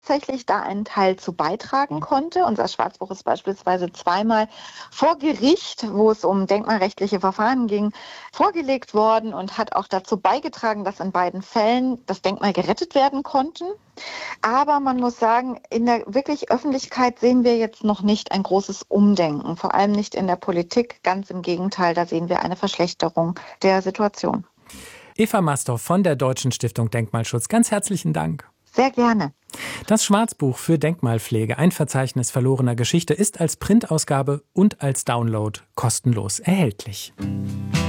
tatsächlich da einen Teil zu beitragen konnte. Unser Schwarzbuch ist beispielsweise zweimal vor Gericht, wo es um denkmalrechtliche Verfahren ging, vorgelegt worden und hat auch dazu beigetragen, dass in beiden Fällen das Denkmal gerettet werden konnte. Aber man muss sagen, in der wirklich Öffentlichkeit sehen wir jetzt noch nicht ein großes Umdenken, vor allem nicht in der Politik. Ganz im Gegenteil, da sehen wir eine Verschlechterung der Situation. Eva Mastorf von der Deutschen Stiftung Denkmalschutz. Ganz herzlichen Dank. Sehr gerne. Das Schwarzbuch für Denkmalpflege, ein Verzeichnis verlorener Geschichte, ist als Printausgabe und als Download kostenlos erhältlich.